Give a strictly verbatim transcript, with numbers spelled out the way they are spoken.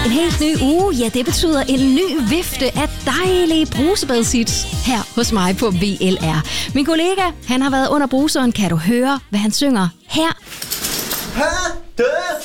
En helt ny uge, ja, det betyder en ny vifte af dejlige brusebadshits her hos mig på V L R. Min kollega, han har været under bruseren. Kan du høre, hvad han synger her? Hatte